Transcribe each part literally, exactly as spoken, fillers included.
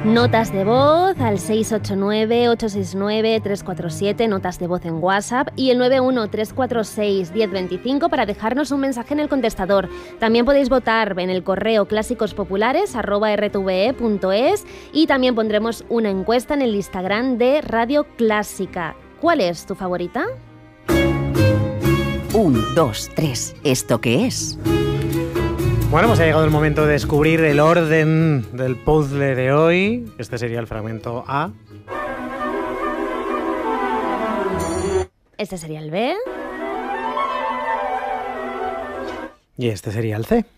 Notas de voz al seis ocho nueve, ocho seis nueve, tres cuatro siete, notas de voz en WhatsApp y el nueve uno tres cuatro seis, uno cero dos cinco para dejarnos un mensaje en el contestador. También podéis votar en el correo clásicospopulares arroba r t v e punto es y también pondremos una encuesta en el Instagram de Radio Clásica. ¿Cuál es tu favorita? Un, dos, tres. ¿Esto qué es? Bueno, pues ha llegado el momento de descubrir el orden del puzzle de hoy. Este sería el fragmento A. Este sería el B. Y este sería el C.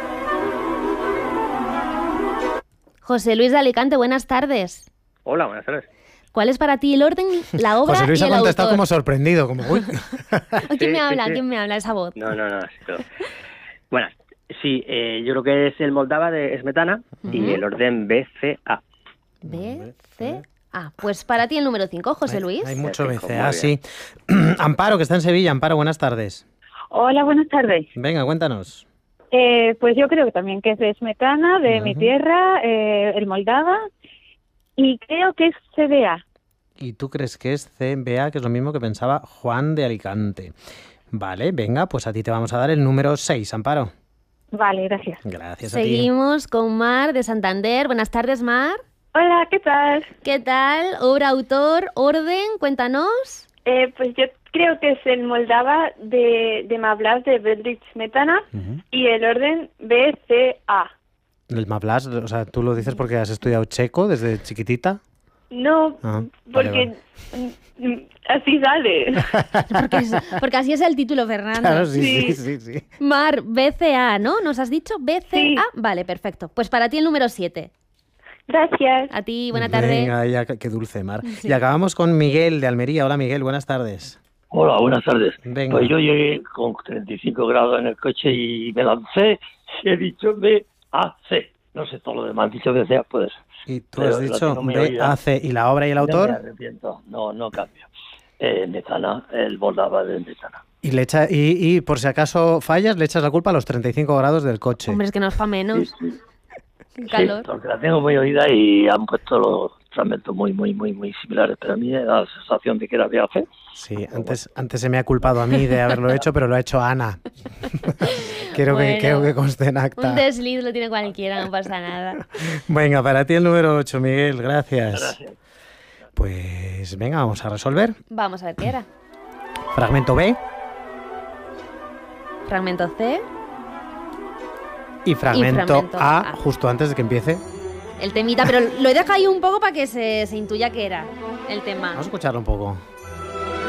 José Luis de Alicante, buenas tardes. Hola, buenas tardes. ¿Cuál es para ti el orden, la obra José Luis y ha el contestado autor? como sorprendido, como uy. ¿Quién Sí, me sí, habla? sí. ¿Quién me habla? Esa voz. No, no, no. sí, todo. Bueno, sí, eh, yo creo que es el Moldava de Smetana y Ujú. el orden B C A. B, C, A. Pues para ti el número cinco, José Hay- Luis. Hay mucho Muy B C A, bien. sí. Amparo, que está en Sevilla. Amparo, buenas tardes. Hola, buenas tardes. Venga, cuéntanos. Eh, pues yo creo que también que es de Smetana, de Ujú. mi tierra, eh, el Moldava, y creo que es C D A. ¿Y tú crees que es C B A, que es lo mismo que pensaba Juan de Alicante? Vale, venga, pues a ti te vamos a dar el número seis, Amparo. Vale, gracias. Gracias a ti. Seguimos con Mar de Santander. Buenas tardes, Mar. Hola, ¿qué tal? ¿Qué tal? Obra, autor, orden, cuéntanos. Eh, pues yo creo que es el Moldava de, de Mavlas de Bedřich Smetana Ujú. y el orden B C A. El Mavlas, o sea, ¿tú lo dices porque has estudiado checo desde chiquitita? No, Ah, vale, porque mm, mm, así sale. Porque, es- porque así es el título, Fernando. Claro, sí, sí, Sí. sí, sí. Mar, B C A, ¿no? ¿Nos has dicho B C A? Sí. Vale, perfecto. Pues para ti el número siete. Gracias. A ti, buena tarde. Venga, ya, qué dulce, Mar. Sí. Y acabamos con Miguel de Almería. Hola, Miguel, buenas tardes. Hola, buenas tardes. Venga. Pues yo llegué con treinta y cinco grados en el coche y me lancé y he dicho B A C. No sé todo lo demás, dicho B C A, puede ser. Y tú Pero has la dicho tengo muy B oída. A C. ¿Y la obra y el No me autor? arrepiento, no, no cambio. Eh, Metana, el Moldava de Metana. Y, le echa, y, y por si acaso fallas, le echas la culpa a los treinta y cinco grados del coche. Hombre, es que no es para menos. Sí, sí. Qué calor. Sí, porque la tengo muy oída y han puesto los fragmentos muy, muy, muy, muy similares. Pero a mí me da la sensación de que era B A C. Sí, antes, antes se me ha culpado a mí de haberlo hecho, pero lo ha hecho Ana. quiero, Bueno, que, quiero que conste en acta. Un desliz lo tiene cualquiera, no pasa nada. Venga, para ti el número ocho, Miguel, gracias. Gracias. Pues venga, vamos a resolver. Vamos a ver qué era. Fragmento B Fragmento C, y fragmento, fragmento A, A. justo antes de que empiece. el temita, pero lo he dejado ahí un poco para que se, se intuya que era el tema. Vamos a escucharlo un poco.